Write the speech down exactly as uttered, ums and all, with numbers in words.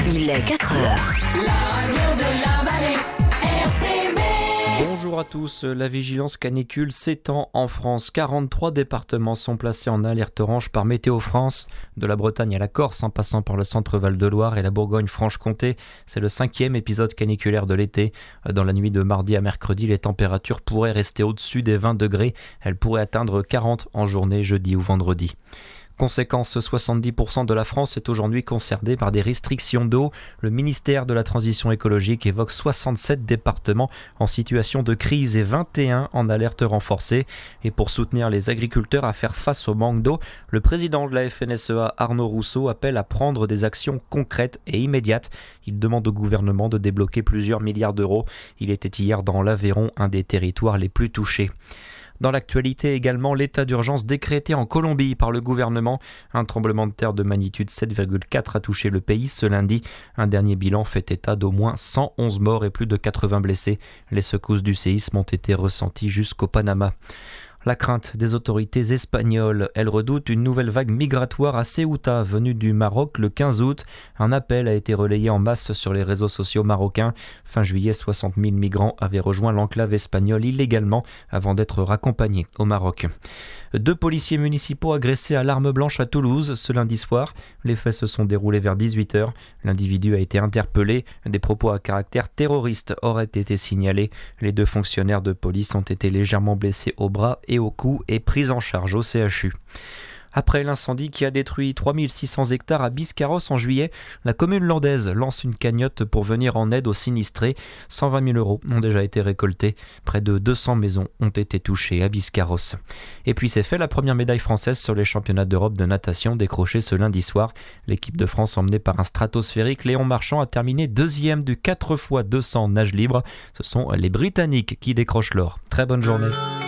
Il est quatre heures. La radio de la vallée, R C B. Bonjour à tous, la vigilance canicule s'étend en France. quarante-trois départements sont placés en alerte orange par Météo France. De la Bretagne à la Corse, en passant par le centre Val-de-Loire et la Bourgogne-Franche-Comté. C'est le cinquième épisode caniculaire de l'été. Dans la nuit de mardi à mercredi, les températures pourraient rester au-dessus des vingt degrés. Elles pourraient atteindre quarante en journée, jeudi ou vendredi. Conséquence, soixante-dix pour cent de la France est aujourd'hui concernée par des restrictions d'eau. Le ministère de la Transition écologique évoque soixante-sept départements en situation de crise et vingt et un en alerte renforcée. Et pour soutenir les agriculteurs à faire face au manque d'eau, le président de la F N S E A, Arnaud Rousseau, appelle à prendre des actions concrètes et immédiates. Il demande au gouvernement de débloquer plusieurs milliards d'euros. Il était hier dans l'Aveyron, un des territoires les plus touchés. Dans l'actualité également, l'état d'urgence décrété en Colombie par le gouvernement. Un tremblement de terre de magnitude sept virgule quatre a touché le pays ce lundi. Un dernier bilan fait état d'au moins cent onze morts et plus de quatre-vingts blessés. Les secousses du séisme ont été ressenties jusqu'au Panama. La crainte des autorités espagnoles. Elles redoutent une nouvelle vague migratoire à Ceuta, venue du Maroc le quinze août. Un appel a été relayé en masse sur les réseaux sociaux marocains. Fin juillet, soixante mille migrants avaient rejoint l'enclave espagnole illégalement avant d'être raccompagnés au Maroc. Deux policiers municipaux agressés à l'arme blanche à Toulouse ce lundi soir. Les faits se sont déroulés vers dix-huit heures. L'individu a été interpellé. Des propos à caractère terroriste auraient été signalés. Les deux fonctionnaires de police ont été légèrement blessés au bras et au cou et pris en charge au C H U. Après l'incendie qui a détruit trois mille six cents hectares à Biscarrosse en juillet, la commune landaise lance une cagnotte pour venir en aide aux sinistrés. cent vingt mille euros ont déjà été récoltés. Près de deux cents maisons ont été touchées à Biscarrosse. Et puis c'est fait, la première médaille française sur les championnats d'Europe de natation décrochée ce lundi soir. L'équipe de France, emmenée par un stratosphérique, Léon Marchand, a terminé deuxième du quatre fois deux cents nage libre. Ce sont les Britanniques qui décrochent l'or. Très bonne journée.